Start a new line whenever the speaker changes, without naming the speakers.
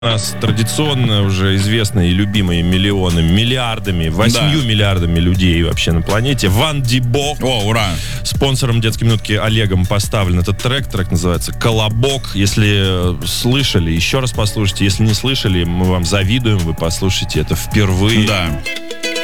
У нас традиционно уже известный и любимый миллиардами, 8 миллиардами людей вообще на планете. Ван Дибо.
О, ура!
Спонсором детской минутки Олегом поставлен этот трек. Трек называется «Колобок». Если слышали, еще раз послушайте. Если не слышали, мы вам завидуем. Вы послушайте это впервые.
Да.